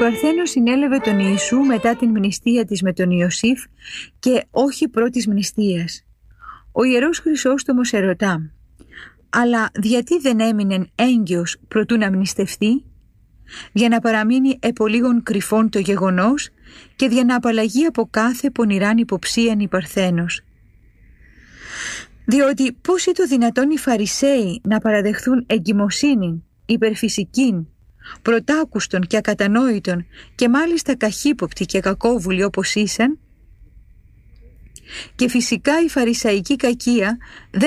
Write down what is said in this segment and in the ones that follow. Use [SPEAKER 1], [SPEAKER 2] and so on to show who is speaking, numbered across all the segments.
[SPEAKER 1] Παρθένος συνέλαβε τον Ιησού μετά την μνηστεία της με τον Ιωσήφ και όχι πρώτης μνηστείας. Ο Ιερός Χρυσόστομος ερωτά: «Αλλά γιατί δεν έμεινε έγκυος προτού να μνηστευτεί?» Για να παραμείνει επολίγων κρυφών το γεγονός και για να απαλλαγεί από κάθε πονηράν υποψίαν η Παρθένος. Διότι πώς είναι δυνατόν οι Φαρισαίοι να παραδεχθούν εγκυμοσύνην, υπερφυσικήν, πρωτάκουστον και ακατανόητον και μάλιστα καχύποπτοι και κακόβουλοι όπως ήσαν? Και φυσικά η φαρισαϊκή κακία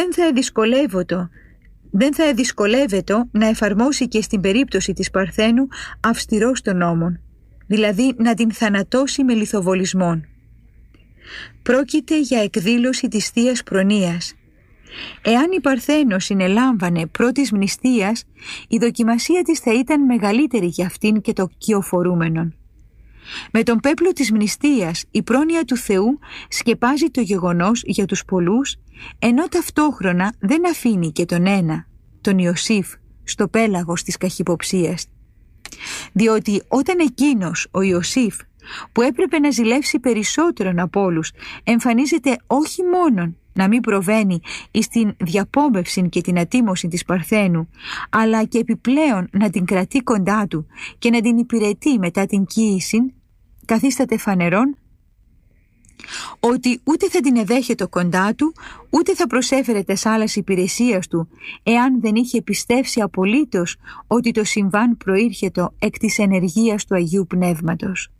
[SPEAKER 1] δεν θα δυσκολεύεται να εφαρμόσει και στην περίπτωση της Παρθένου αυστηρός των νόμων, δηλαδή να την θανατώσει με λιθοβολισμόν. Πρόκειται για εκδήλωση της Θείας Προνοίας. Εάν η Παρθένος συνελάμβανε πρώτης μνηστείας, η δοκιμασία της θα ήταν μεγαλύτερη για αυτήν και το κυοφορούμενον. Με τον πέπλο της μνηστείας η πρόνοια του Θεού σκεπάζει το γεγονός για τους πολλούς, ενώ ταυτόχρονα δεν αφήνει και τον ένα, τον Ιωσήφ, στο πέλαγος της καχυποψίας. Διότι όταν εκείνος, ο Ιωσήφ, που έπρεπε να ζηλεύσει περισσότερον από όλους, εμφανίζεται όχι μόνον να μην προβαίνει εις την διαπόμευση και την ατίμωση της Παρθένου, αλλά και επιπλέον να την κρατεί κοντά του και να την υπηρετεί μετά την κοίηση, καθίσταται φανερόν ότι ούτε θα την εδέχεται κοντά του, ούτε θα προσέφερε τες άλλες υπηρεσίας του, εάν δεν είχε πιστεύσει απολύτως ότι το συμβάν προήρχετο εκ της ενεργείας του Αγίου Πνεύματος.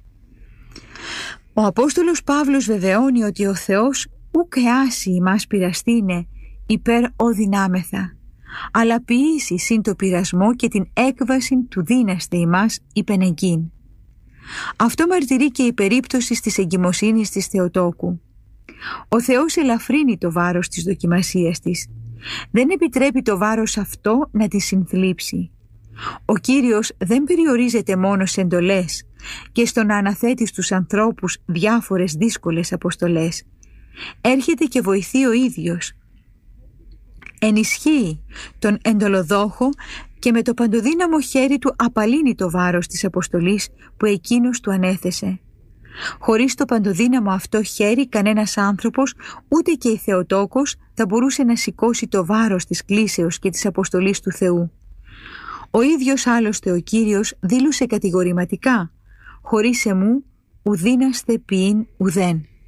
[SPEAKER 1] Ο Απόστολος Παύλος βεβαιώνει ότι ο Θεός ουκ εάσει ημάς πειραστήνε υπέρ οδυνάμεθα, αλλά ποιήσει συν το πειρασμό και την έκβαση του δύναστε ημάς υπενεγκήν. Αυτό μαρτυρεί και η περίπτωση της εγκυμοσύνης της Θεοτόκου. Ο Θεός ελαφρύνει το βάρος της δοκιμασίας της. Δεν επιτρέπει το βάρος αυτό να τη συνθλίψει. Ο Κύριος δεν περιορίζεται μόνο σε εντολές και στο να αναθέτει στους ανθρώπους διάφορες δύσκολες αποστολές. Έρχεται και βοηθεί ο ίδιος. Ενισχύει τον εντολοδόχο και με το παντοδύναμο χέρι του απαλύνει το βάρος της αποστολής που εκείνος του ανέθεσε. Χωρίς το παντοδύναμο αυτό χέρι κανένας άνθρωπος, ούτε και η Θεοτόκος, θα μπορούσε να σηκώσει το βάρος της κλήσεως και της αποστολής του Θεού. Ο ίδιος άλλωστε ο Κύριος δήλωσε κατηγορηματικά: «Χωρίς εμού ουδύναστε ποιήν ουδέν».